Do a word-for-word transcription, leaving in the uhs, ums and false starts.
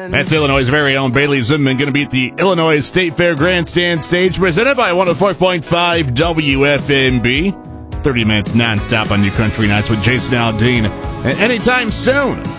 That's Illinois' very own Bailey Zimmerman going to be at the Illinois State Fair Grandstand stage, presented by one oh four point five W F M B. thirty minutes nonstop on your country nights with Jason Aldean. And anytime soon,